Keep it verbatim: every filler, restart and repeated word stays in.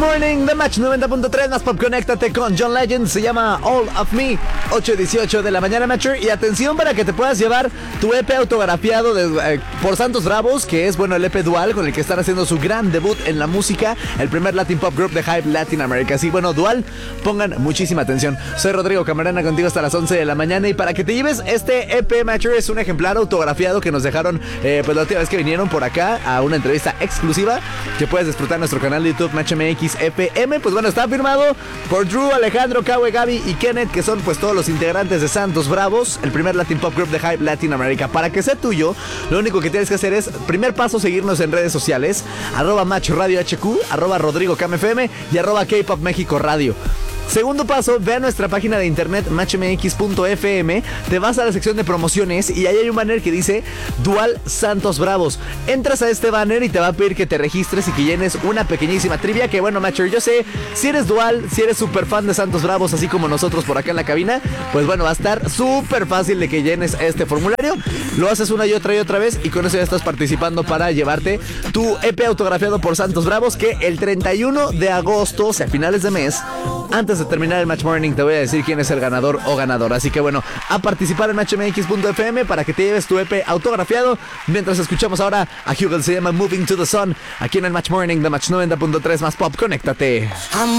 Morning, The Match noventa punto tres, más pop, conéctate con John Legend, se llama All of Me, ocho dieciocho de la mañana, Matcher, y atención para que te puedas llevar tu E P autografiado de, eh, por Santos Bravos, que es, bueno, el E P Dual, con el que están haciendo su gran debut en la música, el primer Latin Pop Group de Hype Latin America. Sí, bueno, Dual, pongan muchísima atención. Soy Rodrigo Camarena, contigo hasta las once de la mañana, y para que te lleves este E P, Matcher, es un ejemplar autografiado que nos dejaron, eh, pues la última vez que vinieron por acá a una entrevista exclusiva, que puedes disfrutar en nuestro canal de YouTube, Match M X F M. Pues bueno, está firmado por Drew, Alejandro, Kawe, Gaby y Kenneth, que son pues todos los integrantes de Santos Bravos, el primer Latin Pop Group de Hype Latin America. Para que sea tuyo, lo único que tienes que hacer es, primer paso, seguirnos en redes sociales, arroba Match Radio H Q, arroba Rodrigo Cam F M y arroba K-Pop México Radio. Segundo paso, ve a nuestra página de internet match m x punto f m, te vas a la sección de promociones y ahí hay un banner que dice Dual Santos Bravos. Entras a este banner y te va a pedir que te registres y que llenes una pequeñísima trivia que, bueno, Matcher, yo sé, si eres Dual, si eres súper fan de Santos Bravos, así como nosotros por acá en la cabina, pues bueno, va a estar súper fácil de que llenes este formulario. Lo haces una y otra y otra vez y con eso ya estás participando para llevarte tu E P autografiado por Santos Bravos, que el treinta y uno de agosto, o sea, a finales de mes, antes de terminar el Match Morning, te voy a decir quién es el ganador o ganadora. Así que bueno, a participar en match m x punto f m para que te lleves tu E P autografiado. Mientras escuchamos ahora a Hugel, se llama Moving to the Sun, aquí en el Match Morning de Match noventa punto tres, más pop, conéctate.